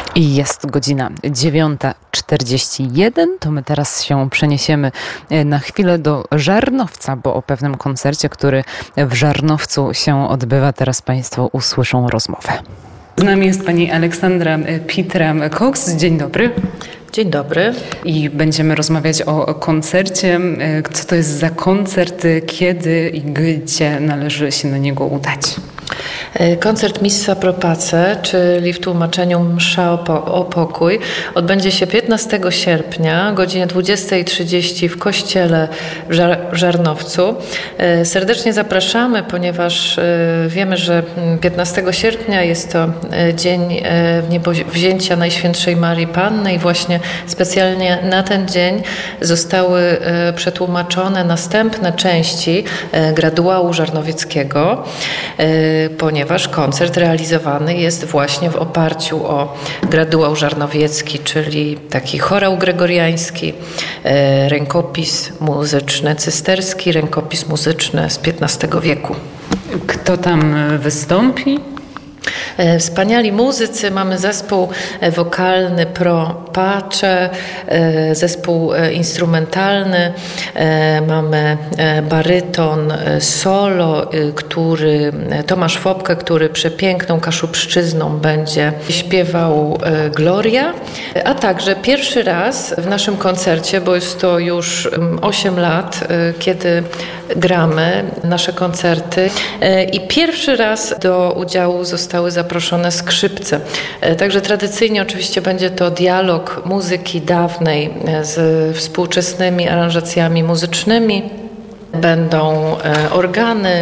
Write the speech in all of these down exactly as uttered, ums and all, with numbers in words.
I jest godzina dziewiąta czterdzieści jeden, to my teraz się przeniesiemy na chwilę do Żarnowca, bo o pewnym koncercie, który w Żarnowcu się odbywa, teraz Państwo usłyszą rozmowę. Z nami jest pani Aleksandra Pitra-Cox. Dzień dobry. Dzień dobry. I będziemy rozmawiać o koncercie. Co to jest za koncert, kiedy i gdzie należy się na niego udać? Koncert Missa Pro Pace, czyli w tłumaczeniu Msza o, po, o pokój, odbędzie się piętnastego sierpnia o godzinie dwudziestej trzydzieści w kościele w, Żar- w Żarnowcu. Serdecznie zapraszamy, ponieważ wiemy, że piętnastego sierpnia jest to dzień wzięcia Najświętszej Marii Panny i właśnie specjalnie na ten dzień zostały przetłumaczone następne części graduału żarnowieckiego, ponieważ koncert realizowany jest właśnie w oparciu o graduał żarnowiecki, czyli taki chorał gregoriański, rękopis muzyczny cysterski, rękopis muzyczny z piętnastego wieku. Kto tam wystąpi? Wspaniali muzycy. Mamy zespół wokalny Pro Pace, zespół instrumentalny, mamy baryton solo, który Tomasz Fopke, który przepiękną kaszubszczyzną będzie śpiewał Gloria, a także pierwszy raz w naszym koncercie, bo jest to już osiem lat, kiedy gramy nasze koncerty i pierwszy raz do udziału zostały zaproszone skrzypce. Także tradycyjnie oczywiście będzie to dialog muzyki dawnej z współczesnymi aranżacjami muzycznymi. Będą organy,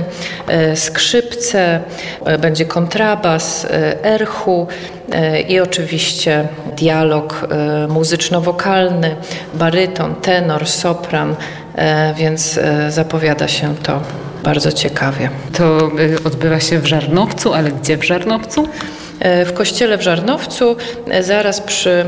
skrzypce, będzie kontrabas, erhu i oczywiście dialog muzyczno-wokalny, baryton, tenor, sopran, więc zapowiada się to bardzo ciekawie. To odbywa się w Żarnowcu, ale gdzie w Żarnowcu? W kościele w Żarnowcu, zaraz przy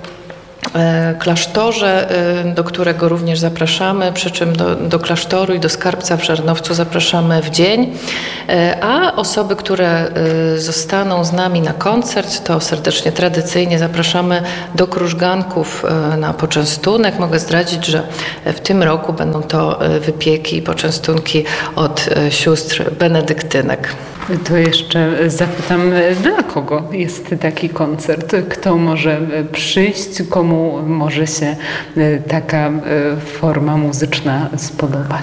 klasztorze, do którego również zapraszamy, przy czym do, do klasztoru i do skarbca w Żarnowcu zapraszamy w dzień, a osoby, które zostaną z nami na koncert, to serdecznie, tradycyjnie zapraszamy do Krużganków na poczęstunek. Mogę zdradzić, że w tym roku będą to wypieki i poczęstunki od sióstr benedyktynek. To jeszcze zapytam, dla kogo jest taki koncert? Kto może przyjść? Komu może się taka forma muzyczna spodobać?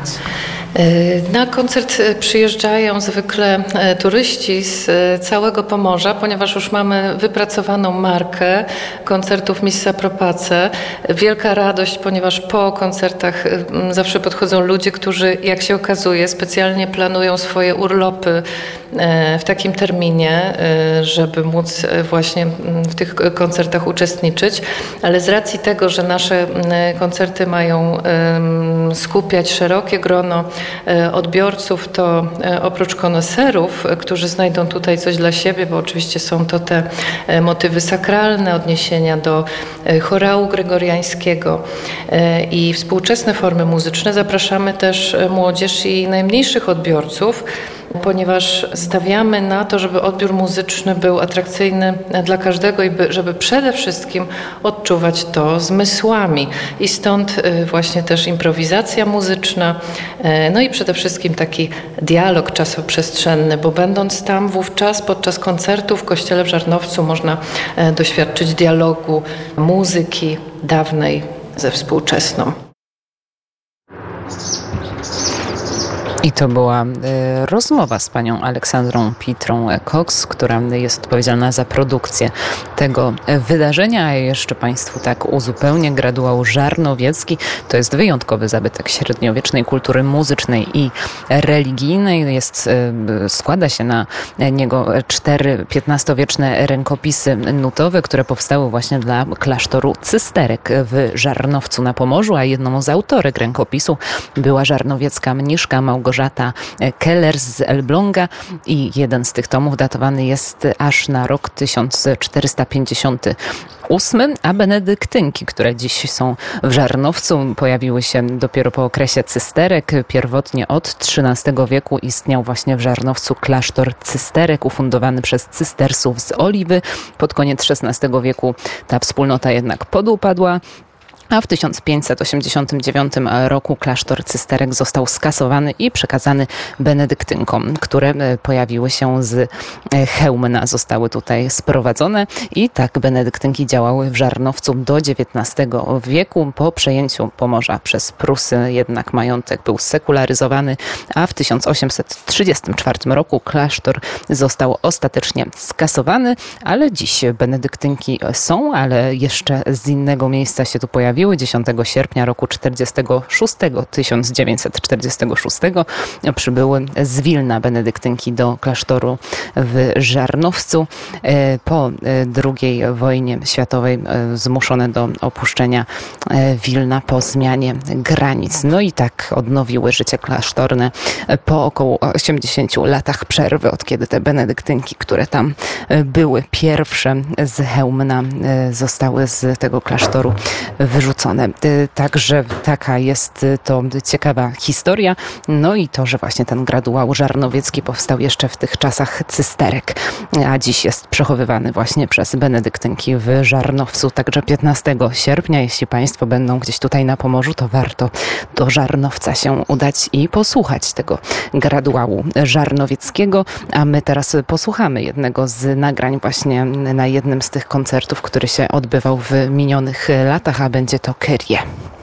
Na koncert przyjeżdżają zwykle turyści z całego Pomorza, ponieważ już mamy wypracowaną markę koncertów Missa Pro Pace. Wielka radość, ponieważ po koncertach zawsze podchodzą ludzie, którzy, jak się okazuje, specjalnie planują swoje urlopy w takim terminie, żeby móc właśnie w tych koncertach uczestniczyć. Ale z racji tego, że nasze koncerty mają skupiać szerokie grono odbiorców, to oprócz koneserów, którzy znajdą tutaj coś dla siebie, bo oczywiście są to te motywy sakralne, odniesienia do chorału gregoriańskiego i współczesne formy muzyczne, zapraszamy też młodzież i najmniejszych odbiorców, ponieważ stawiamy na to, żeby odbiór muzyczny był atrakcyjny dla każdego i by, żeby przede wszystkim odczuwać to zmysłami. I stąd właśnie też improwizacja muzyczna, no i przede wszystkim taki dialog czasoprzestrzenny, bo będąc tam wówczas podczas koncertu w kościele w Żarnowcu można doświadczyć dialogu muzyki dawnej ze współczesną. I to była y, rozmowa z panią Aleksandrą Pitrą-Cox, która jest odpowiedzialna za produkcję tego wydarzenia. A jeszcze Państwu tak uzupełnię. Graduał żarnowiecki to jest wyjątkowy zabytek średniowiecznej kultury muzycznej i religijnej. Jest, y, składa się na niego cztery piętnastowieczne rękopisy nutowe, które powstały właśnie dla klasztoru cysterek w Żarnowcu na Pomorzu, a jedną z autorek rękopisu była żarnowiecka mniszka Małgorzata Małgorzata Keller z Elbląga i jeden z tych tomów datowany jest aż na rok tysiąc czterysta pięćdziesiąty ósmy, a benedyktynki, które dziś są w Żarnowcu, pojawiły się dopiero po okresie cysterek. Pierwotnie od trzynastego wieku istniał właśnie w Żarnowcu klasztor cysterek ufundowany przez cystersów z Oliwy. Pod koniec szesnastego wieku ta wspólnota jednak podupadła, a w tysiąc pięćset osiemdziesiątym dziewiątym roku klasztor cysterek został skasowany i przekazany benedyktynkom, które pojawiły się z Chełmna, zostały tutaj sprowadzone i tak benedyktynki działały w Żarnowcu do dziewiętnastego wieku. Po przejęciu Pomorza przez Prusy jednak majątek był sekularyzowany, a w tysiąc osiemset trzydziestym czwartym roku klasztor został ostatecznie skasowany, ale dziś benedyktynki są, ale jeszcze z innego miejsca się tu pojawiły. dziesiątego sierpnia roku tysiąc dziewięćset czterdziestego szóstego przybyły z Wilna benedyktynki do klasztoru w Żarnowcu. Po drugiej wojnie światowej zmuszone do opuszczenia Wilna po zmianie granic. No i tak odnowiły życie klasztorne po około osiemdziesięciu latach przerwy, od kiedy te benedyktynki, które tam były pierwsze z Chełmna, zostały z tego klasztoru wyrzucone. Także taka jest to ciekawa historia. No i to, że właśnie ten graduał żarnowiecki powstał jeszcze w tych czasach cysterek, a dziś jest przechowywany właśnie przez benedyktynki w Żarnowcu. Także piętnastego sierpnia, jeśli Państwo będą gdzieś tutaj na Pomorzu, to warto do Żarnowca się udać i posłuchać tego graduału żarnowieckiego. A my teraz posłuchamy jednego z nagrań właśnie na jednym z tych koncertów, który się odbywał w minionych latach, a będzie to Kyrie.